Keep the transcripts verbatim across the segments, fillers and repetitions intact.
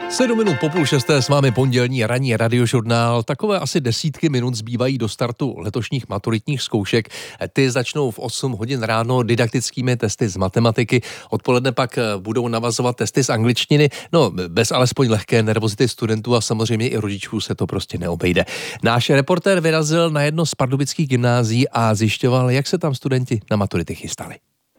Sedm minut po půl šesté s vámi pondělní ranní radiožurnál. Takové asi desítky minut zbývají do startu letošních maturitních zkoušek. Ty začnou v osm hodin ráno didaktickými testy z matematiky. Odpoledne pak budou navazovat testy z angličtiny. No, bez alespoň lehké nervozity studentů a samozřejmě i rodičů se to prostě neobejde. Náš reportér vyrazil na jedno z pardubických gymnázií a zjišťoval, jak se tam studenti na maturity chystali.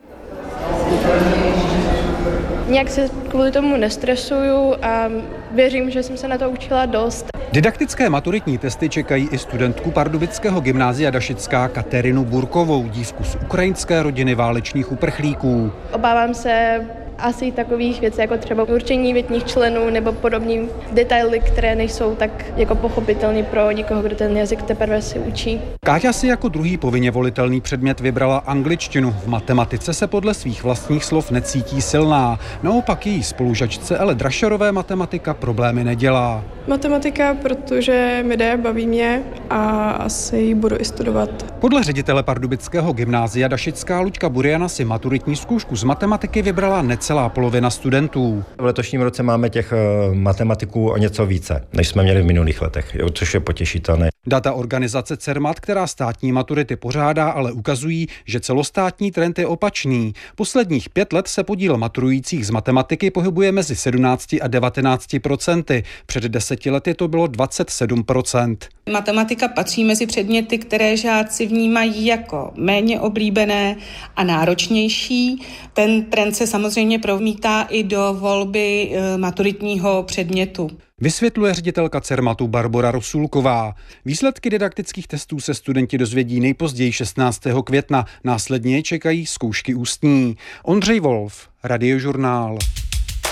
Nějak se kvůli tomu nestresuju a věřím, že jsem se na to učila dost. Didaktické maturitní testy čekají i studentku pardubického gymnázia Dašická Katerinu Burkovou, dívku z ukrajinské rodiny válečných uprchlíků. Obávám se asi takových věcí, jako třeba určení větních členů nebo podobní detaily, které nejsou tak jako pochopitelné pro někoho, kdo ten jazyk teprve si učí. Káťa si jako druhý povinně volitelný předmět vybrala angličtinu. V matematice se podle svých vlastních slov necítí silná. Naopak její spolužačce Ele Drašerové matematika problémy nedělá. Matematika, protože mi jde, baví mě a asi ji budu i studovat. Podle ředitele pardubického gymnázia Dašická Luďka Buriana si maturitní zkoušku z matematiky vybrala necelá polovina studentů. V letošním roce máme těch matematiků o něco více, než jsme měli v minulých letech, což je potěšitelné. Data organizace CERMAT, která státní maturity pořádá, ale ukazují, že celostátní trend je opačný. Posledních pět let se podíl maturujících z matematiky pohybuje mezi sedmnáct a devatenáct procenty. Před deseti lety to bylo dvacet sedm procent. Matematika patří mezi předměty, které žáci vnímají jako méně oblíbené a náročnější. Ten trend se samozřejmě promítá i do volby maturitního předmětu. Vysvětluje ředitelka CERMATu Barbora Rosulková. Výsledky didaktických testů se studenti dozvědí nejpozději šestnáctého května. Následně čekají zkoušky ústní. Ondřej Wolf, Radiožurnál.